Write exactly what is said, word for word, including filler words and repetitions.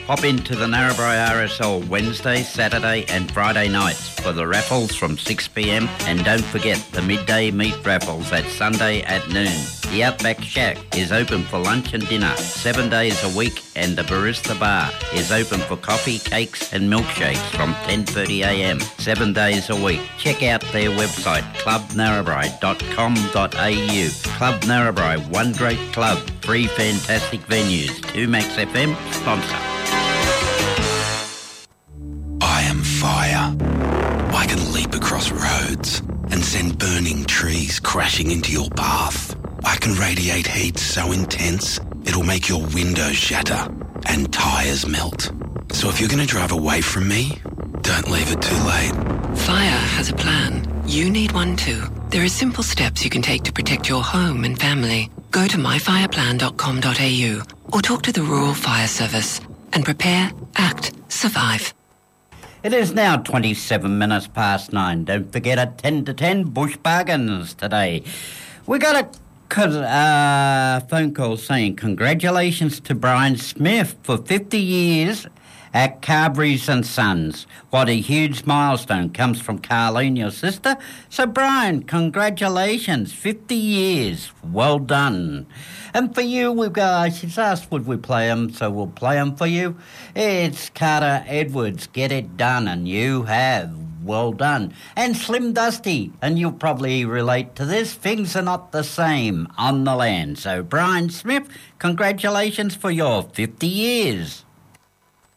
Pop into the Narrabri R S L Wednesday, Saturday and Friday nights for the raffles from six p m and don't forget the midday meat raffles at Sunday at noon. The Outback Shack is open for lunch and dinner seven days a week and the Barista Bar is open for coffee, cakes and milkshakes from ten thirty a m seven days a week. Check out their website club narrabri dot com dot a u. Club Narrabri, one great club, three fantastic venues. two Max F M sponsor. I am fire. I can leap across roads and send burning trees crashing into your path. I can radiate heat so intense it'll make your windows shatter and tyres melt. So if you're going to drive away from me, don't leave it too late. Fire has a plan. You need one too. There are simple steps you can take to protect your home and family. Go to my fire plan dot com dot a u or talk to the Rural Fire Service and prepare, act, survive. It is now twenty-seven minutes past nine. Don't forget at ten to ten Bush Bargains today. We got a uh, phone call saying congratulations to Brian Smith for fifty years at Carberry's and Sons. What a huge milestone. Comes from Carleen, your sister. So, Brian, congratulations. fifty years. Well done. And for you, we've got, she's asked would we play them, so we'll play them for you. It's Carter Edwards, Get It Done, and you have. Well done. And Slim Dusty, and you'll probably relate to this, Things Are Not the Same on the Land. So, Brian Smith, congratulations for your fifty years.